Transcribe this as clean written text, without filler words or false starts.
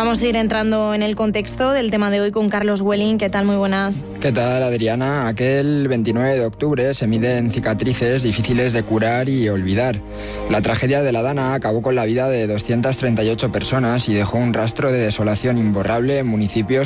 Vamos a ir entrando en el contexto del tema de hoy con Carlos Welling. ¿Qué tal? Muy buenas. ¿Qué tal, Adriana? Aquel 29 de octubre se miden cicatrices difíciles de curar y olvidar. La tragedia de la Dana acabó con la vida de 238 personas y dejó un rastro de desolación imborrable en municipios